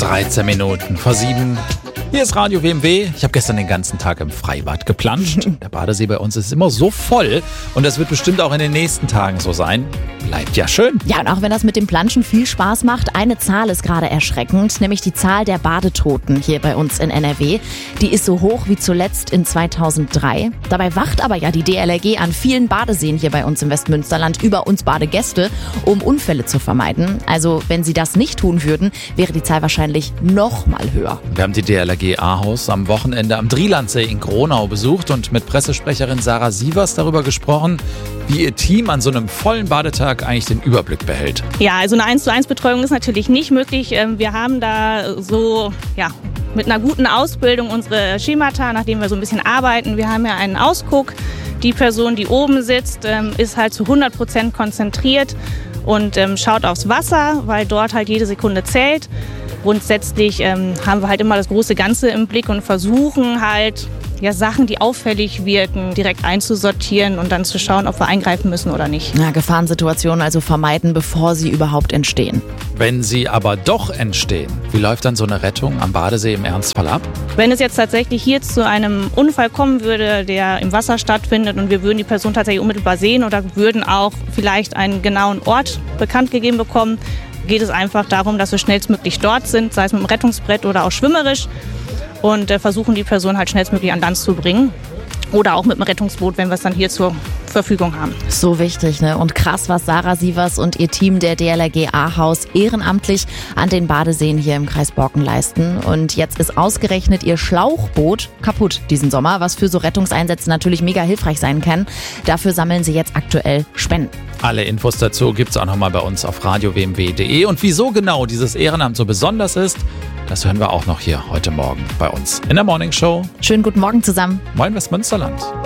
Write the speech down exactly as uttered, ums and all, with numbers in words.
dreizehn Minuten vor sieben. Hier ist Radio W M W. Ich habe gestern den ganzen Tag im Freibad geplanscht. Der Badesee bei uns ist immer so voll und das wird bestimmt auch in den nächsten Tagen so sein. Bleibt ja schön. Ja, und auch wenn das mit dem Planschen viel Spaß macht, eine Zahl ist gerade erschreckend, nämlich die Zahl der Badetoten hier bei uns in N R W. Die ist so hoch wie zuletzt in zweitausenddrei. Dabei wacht aber ja die D L R G an vielen Badeseen hier bei uns im Westmünsterland über uns Badegäste, um Unfälle zu vermeiden. Also wenn sie das nicht tun würden, wäre die Zahl wahrscheinlich noch mal höher. Wir haben die D L R G Ahaus am Wochenende am Drielandsee in Gronau besucht und mit Pressesprecherin Sarah Sievers darüber gesprochen, wie ihr Team an so einem vollen Badetag eigentlich den Überblick behält. Ja, also eine eins zu eins Betreuung ist natürlich nicht möglich. Wir haben da so, ja, mit einer guten Ausbildung unsere Schemata, nach denen wir so ein bisschen arbeiten. Wir haben ja einen Ausguck. Die Person, die oben sitzt, ist halt zu hundert Prozent konzentriert und schaut aufs Wasser, weil dort halt jede Sekunde zählt. Grundsätzlich ähm, haben wir halt immer das große Ganze im Blick und versuchen halt, ja, Sachen, die auffällig wirken, direkt einzusortieren und dann zu schauen, ob wir eingreifen müssen oder nicht. Ja, Gefahrensituationen also vermeiden, bevor sie überhaupt entstehen. Wenn sie aber doch entstehen, wie läuft dann so eine Rettung am Badesee im Ernstfall ab? Wenn es jetzt tatsächlich hier zu einem Unfall kommen würde, der im Wasser stattfindet und wir würden die Person tatsächlich unmittelbar sehen oder würden auch vielleicht einen genauen Ort bekannt gegeben bekommen, geht es einfach darum, dass wir schnellstmöglich dort sind, sei es mit dem Rettungsbrett oder auch schwimmerisch, und äh, versuchen die Person halt schnellstmöglich an Land zu bringen. Oder auch mit dem Rettungsboot, wenn wir es dann hier zur Verfügung haben. So wichtig, ne? Und krass, was Sarah Sievers und ihr Team der D L R G Ahaus ehrenamtlich an den Badeseen hier im Kreis Borken leisten. Und jetzt ist ausgerechnet ihr Schlauchboot kaputt diesen Sommer, was für so Rettungseinsätze natürlich mega hilfreich sein kann. Dafür sammeln sie jetzt aktuell Spenden. Alle Infos dazu gibt's auch nochmal bei uns auf radio w m w punkt de. Und wieso genau dieses Ehrenamt so besonders ist, das hören wir auch noch hier heute Morgen bei uns in der Morning Show. Schönen guten Morgen zusammen. Moin Westmünsterland.